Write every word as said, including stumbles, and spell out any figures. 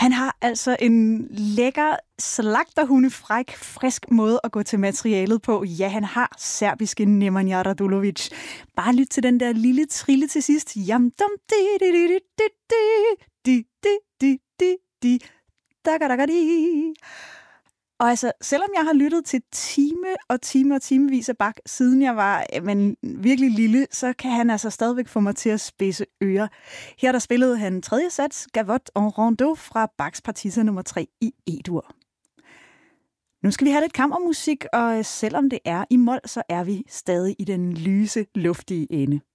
Han har altså en lækker, slagterhundefræk, frisk måde at gå til materialet på. Ja, han har serbiske Nemanja Radulović. Bare lyt til den der lille trille til sidst. Jam dum di di di di di di di di di da da da di. Og altså, selvom jeg har lyttet til time og time og timevis af Bach, siden jeg var men, virkelig lille, så kan han altså stadigvæk få mig til at spidse ører. Her der spillede han tredje sats, Gavotte en Rondeau fra Bachs partita nummer tre i E-dur. Nu skal vi have lidt kammermusik, og selvom det er i mol, så er vi stadig i den lyse, luftige ende.